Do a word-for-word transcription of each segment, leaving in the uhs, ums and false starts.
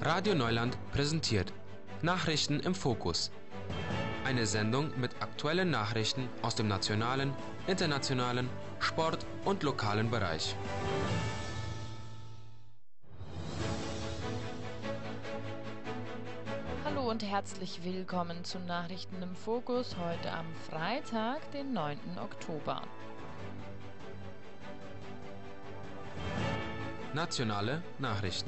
Radio Neuland präsentiert Nachrichten im Fokus. Eine Sendung mit aktuellen Nachrichten aus dem nationalen, internationalen, Sport- und lokalen Bereich. Hallo und herzlich willkommen zu Nachrichten im Fokus heute am Freitag, den neunten Oktober. Nationale Nachrichten.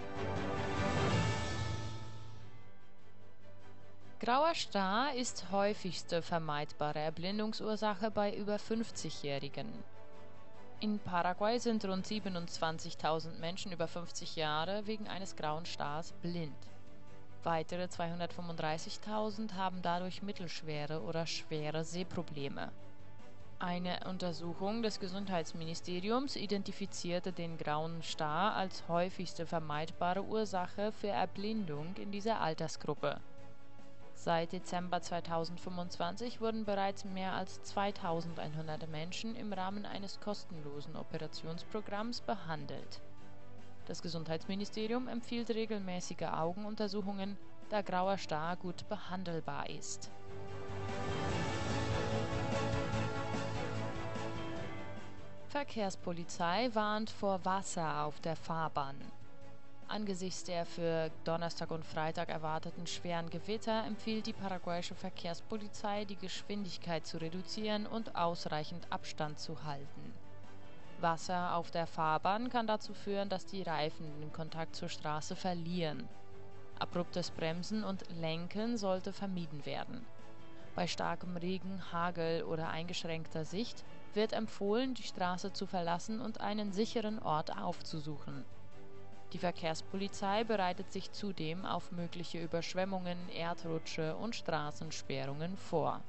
Grauer Star ist häufigste vermeidbare Erblindungsursache bei über fünfzigjährigen. In Paraguay sind rund siebenundzwanzigtausend Menschen über fünfzig Jahre wegen eines grauen Stars blind. Weitere zweihundertfünfunddreißigtausend haben dadurch mittelschwere oder schwere Sehprobleme. Eine Untersuchung des Gesundheitsministeriums identifizierte den grauen Star als häufigste vermeidbare Ursache für Erblindung in dieser Altersgruppe. Seit Dezember zweitausendfünfundzwanzig wurden bereits mehr als zweitausendeinhundert Menschen im Rahmen eines kostenlosen Operationsprogramms behandelt. Das Gesundheitsministerium empfiehlt regelmäßige Augenuntersuchungen, da grauer Star gut behandelbar ist. Verkehrspolizei warnt vor Wasser auf der Fahrbahn. Angesichts der für Donnerstag und Freitag erwarteten schweren Gewitter empfiehlt die paraguayische Verkehrspolizei, die Geschwindigkeit zu reduzieren und ausreichend Abstand zu halten. Wasser auf der Fahrbahn kann dazu führen, dass die Reifen den Kontakt zur Straße verlieren. Abruptes Bremsen und Lenken sollte vermieden werden. Bei starkem Regen, Hagel oder eingeschränkter Sicht wird empfohlen, die Straße zu verlassen und einen sicheren Ort aufzusuchen. Die Verkehrspolizei bereitet sich zudem auf mögliche Überschwemmungen, Erdrutsche und Straßensperrungen vor.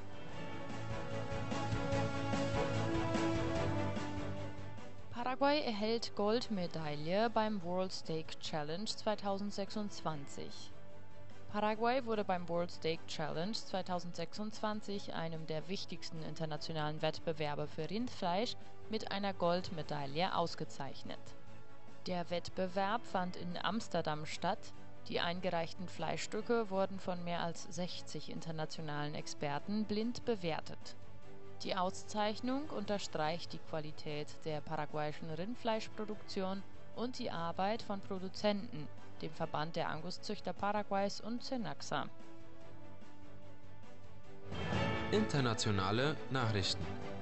Paraguay erhält Goldmedaille beim World Steak Challenge zweitausendsechsundzwanzig. Paraguay wurde beim World Steak Challenge zweitausendsechsundzwanzig, einem der wichtigsten internationalen Wettbewerbe für Rindfleisch, mit einer Goldmedaille ausgezeichnet. Der Wettbewerb fand in Amsterdam statt. Die eingereichten Fleischstücke wurden von mehr als sechzig internationalen Experten blind bewertet. Die Auszeichnung unterstreicht die Qualität der paraguayischen Rindfleischproduktion und die Arbeit von Produzenten, dem Verband der Anguszüchter Paraguays und Cenaxa. Internationale Nachrichten.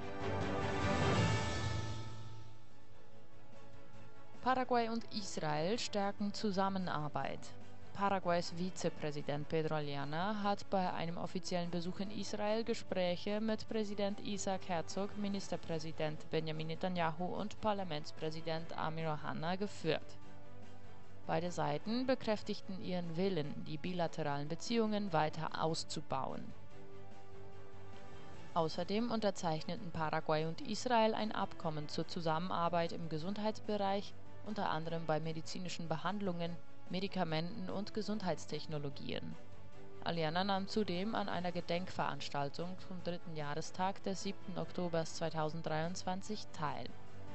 Paraguay und Israel stärken Zusammenarbeit. Paraguays Vizepräsident Pedro Aliana hat bei einem offiziellen Besuch in Israel Gespräche mit Präsident Isaac Herzog, Ministerpräsident Benjamin Netanyahu und Parlamentspräsident Amir Ohana geführt. Beide Seiten bekräftigten ihren Willen, die bilateralen Beziehungen weiter auszubauen. Außerdem unterzeichneten Paraguay und Israel ein Abkommen zur Zusammenarbeit im Gesundheitsbereich, unter anderem bei medizinischen Behandlungen, Medikamenten und Gesundheitstechnologien. Aliana nahm zudem an einer Gedenkveranstaltung zum dritten Jahrestag des siebten Oktobers zweitausenddreiundzwanzig teil.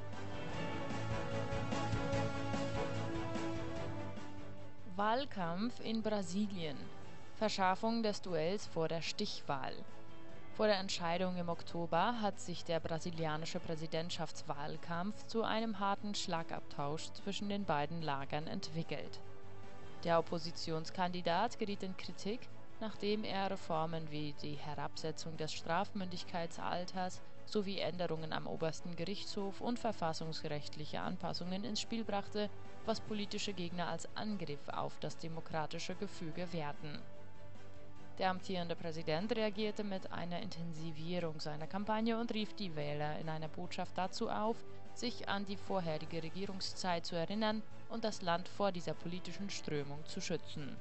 Wahlkampf in Brasilien. Verschärfung des Duells vor der Stichwahl. Vor der Entscheidung im Oktober hat sich der brasilianische Präsidentschaftswahlkampf zu einem harten Schlagabtausch zwischen den beiden Lagern entwickelt. Der Oppositionskandidat geriet in Kritik, nachdem er Reformen wie die Herabsetzung des Strafmündigkeitsalters sowie Änderungen am obersten Gerichtshof und verfassungsrechtliche Anpassungen ins Spiel brachte, was politische Gegner als Angriff auf das demokratische Gefüge werten. Der amtierende Präsident reagierte mit einer Intensivierung seiner Kampagne und rief die Wähler in einer Botschaft dazu auf, sich an die vorherige Regierungszeit zu erinnern und das Land vor dieser politischen Strömung zu schützen.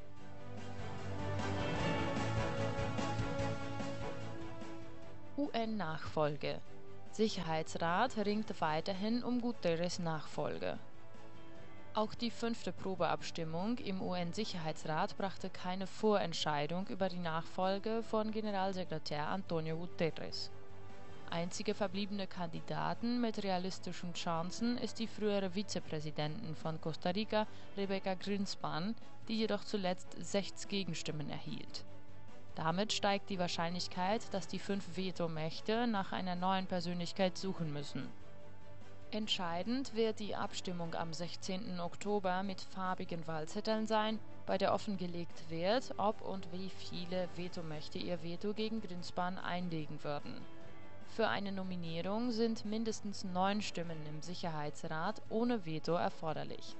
U N-Nachfolge. Sicherheitsrat ringt weiterhin um Guterres Nachfolge. Auch die fünfte Probeabstimmung im U N-Sicherheitsrat brachte keine Vorentscheidung über die Nachfolge von Generalsekretär Antonio Guterres. Einzige verbliebene Kandidatin mit realistischen Chancen ist die frühere Vizepräsidentin von Costa Rica, Rebeca Grynspan, die jedoch zuletzt sechs Gegenstimmen erhielt. Damit steigt die Wahrscheinlichkeit, dass die fünf Vetomächte nach einer neuen Persönlichkeit suchen müssen. Entscheidend wird die Abstimmung am sechzehnten Oktober mit farbigen Wahlzetteln sein, bei der offengelegt wird, ob und wie viele Vetomächte ihr Veto gegen Grynspan einlegen würden. Für eine Nominierung sind mindestens neun Stimmen im Sicherheitsrat ohne Veto erforderlich.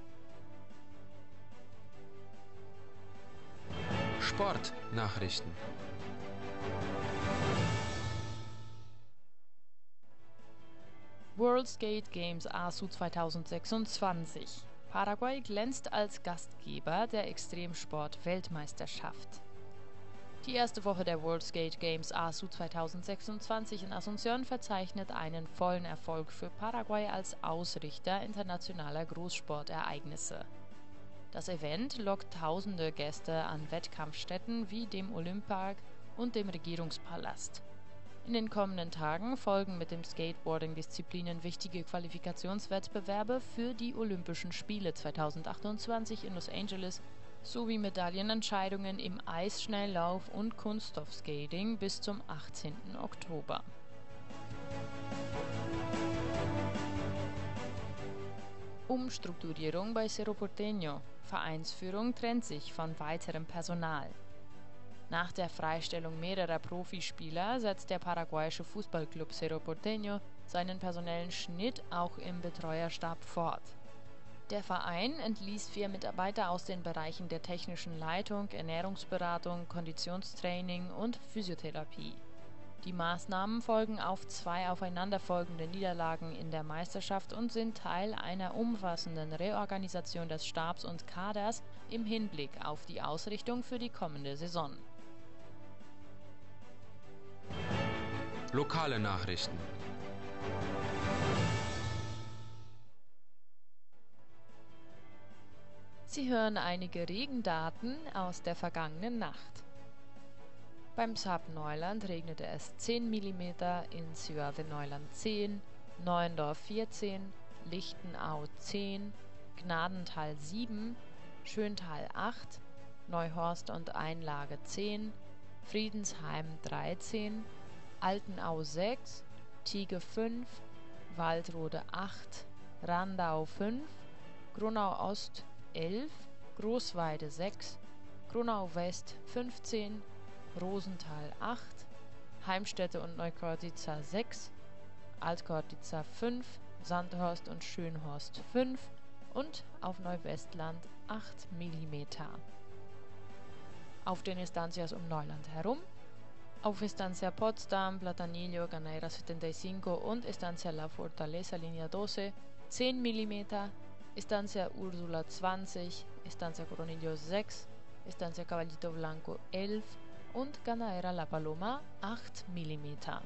Sportnachrichten. World Skate Games A S U zweitausendsechsundzwanzig. Paraguay glänzt als Gastgeber der Extremsport-Weltmeisterschaft. Die erste Woche der World Skate Games A S U zweitausendsechsundzwanzig in Asunción verzeichnet einen vollen Erfolg für Paraguay als Ausrichter internationaler Großsportereignisse. Das Event lockt tausende Gäste an Wettkampfstätten wie dem Olympark und dem Regierungspalast. In den kommenden Tagen folgen mit dem Skateboarding-Disziplinen wichtige Qualifikationswettbewerbe für die Olympischen Spiele zweitausendachtundzwanzig in Los Angeles sowie Medaillenentscheidungen im Eisschnelllauf und Kunststoffskating bis zum achtzehnten Oktober. Umstrukturierung bei Cerro Porteño. Vereinsführung trennt sich von weiterem Personal. Nach der Freistellung mehrerer Profispieler setzt der paraguayische Fußballclub Cerro Porteño seinen personellen Schnitt auch im Betreuerstab fort. Der Verein entließ vier Mitarbeiter aus den Bereichen der technischen Leitung, Ernährungsberatung, Konditionstraining und Physiotherapie. Die Maßnahmen folgen auf zwei aufeinanderfolgende Niederlagen in der Meisterschaft und sind Teil einer umfassenden Reorganisation des Stabs und Kaders im Hinblick auf die Ausrichtung für die kommende Saison. Lokale Nachrichten. Sie hören einige Regendaten aus der vergangenen Nacht. Beim Sap Neuland regnete es zehn Millimeter, in Ciudad Neuland zehn, Neuendorf vierzehn, Lichtenau zehn, Gnadenthal sieben, Schöntal acht, Neuhorst und Einlage zehn, Friedensheim dreizehn, Altenau sechs, Tiege fünf, Waldrode acht, Randau fünf, Grunau Ost elf, Großweide sechs, Grunau West fünfzehn, Rosenthal acht, Heimstätte und Neukortica sechs, Altkortica fünf, Sandhorst und Schönhorst fünf und auf Neuwestland acht Millimeter. Auf den Estancias um Neuland herum: auf Estancia Potsdam, Platanillo, Ganaira fünfundsiebzig und Estancia La Fortaleza Línea zwölf zehn Millimeter, Estancia Ursula zwanzig, Estancia Coronillo sechs, Estancia Caballito Blanco elf und Ganaera La Paloma acht Millimeter.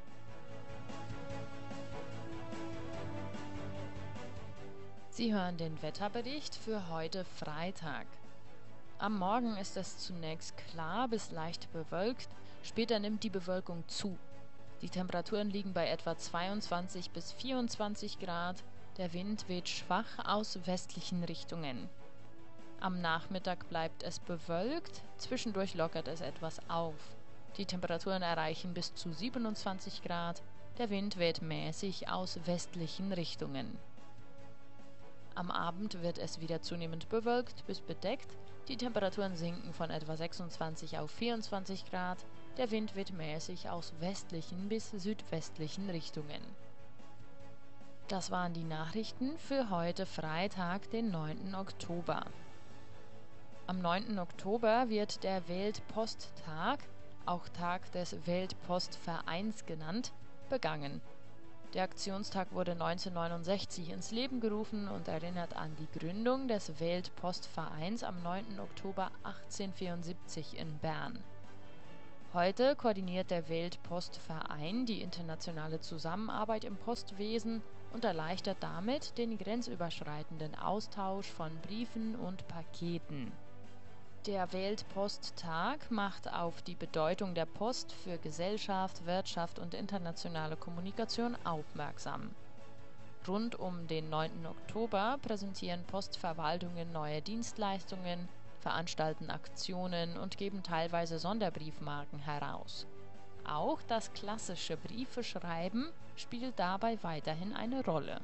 Sie hören den Wetterbericht für heute Freitag. Am Morgen ist es zunächst klar bis leicht bewölkt, später nimmt die Bewölkung zu. Die Temperaturen liegen bei etwa zweiundzwanzig bis vierundzwanzig Grad, der Wind weht schwach aus westlichen Richtungen. Am Nachmittag bleibt es bewölkt, zwischendurch lockert es etwas auf. Die Temperaturen erreichen bis zu siebenundzwanzig Grad, der Wind weht mäßig aus westlichen Richtungen. Am Abend wird es wieder zunehmend bewölkt bis bedeckt, die Temperaturen sinken von etwa sechsundzwanzig auf vierundzwanzig Grad, der Wind weht mäßig aus westlichen bis südwestlichen Richtungen. Das waren die Nachrichten für heute Freitag, den neunten Oktober. Am neunten Oktober wird der Weltposttag, auch Tag des Weltpostvereins genannt, begangen. Der Aktionstag wurde neunzehnhundertneunundsechzig ins Leben gerufen und erinnert an die Gründung des Weltpostvereins am neunten Oktober achtzehnhundertvierundsiebzig in Bern. Heute koordiniert der Weltpostverein die internationale Zusammenarbeit im Postwesen und erleichtert damit den grenzüberschreitenden Austausch von Briefen und Paketen. Der Weltposttag macht auf die Bedeutung der Post für Gesellschaft, Wirtschaft und internationale Kommunikation aufmerksam. Rund um den neunten Oktober präsentieren Postverwaltungen neue Dienstleistungen, veranstalten Aktionen und geben teilweise Sonderbriefmarken heraus. Auch das klassische Briefeschreiben spielt dabei weiterhin eine Rolle.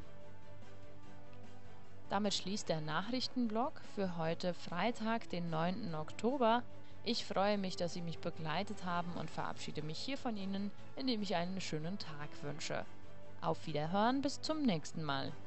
Damit schließt der Nachrichtenblock für heute Freitag, den neunten Oktober. Ich freue mich, dass Sie mich begleitet haben und verabschiede mich hier von Ihnen, indem ich einen schönen Tag wünsche. Auf Wiederhören, bis zum nächsten Mal.